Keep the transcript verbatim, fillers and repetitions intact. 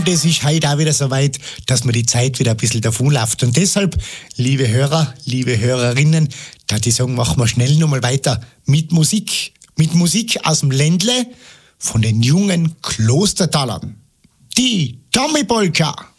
und es ist heute auch wieder so weit, dass mir die Zeit wieder ein bisschen davonläuft. Und deshalb, liebe Hörer, liebe Hörerinnen, da die sagen, machen wir schnell nochmal weiter mit Musik. Mit Musik aus dem Ländle von den jungen Klostertalern. Die Tommy Polka.